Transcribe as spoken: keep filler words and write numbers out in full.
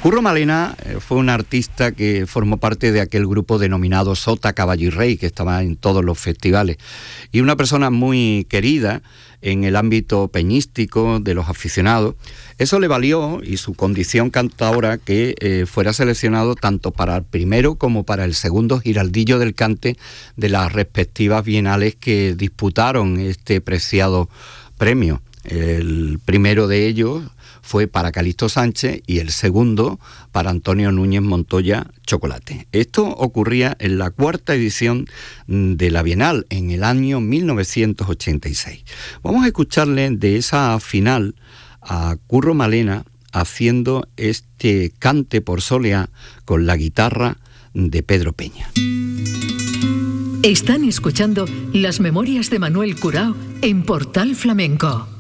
Curro Malena fue un artista que formó parte de aquel grupo denominado Sota, Caballo y Rey, que estaba en todos los festivales, y una persona muy querida en el ámbito peñístico de los aficionados. Eso le valió, y su condición cantadora, que eh, fuera seleccionado tanto para el primero como para el segundo Giraldillo del Cante de las respectivas bienales que disputaron este preciado premio. El primero de ellos fue para Calixto Sánchez y el segundo para Antonio Núñez Montoya Chocolate. Esto ocurría en la cuarta edición de la Bienal, en el año mil novecientos ochenta y seis. Vamos a escucharle de esa final a Curro Malena haciendo este cante por soleá con la guitarra de Pedro Peña. Están escuchando Las Memorias de Manuel Curao en Portal Flamenco.